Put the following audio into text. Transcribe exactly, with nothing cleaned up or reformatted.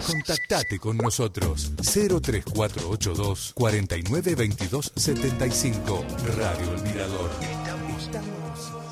Contactate con nosotros cero tres cuatro ocho dos cuarenta y nueve veintidós setenta y cinco. Radio El Mirador. Estamos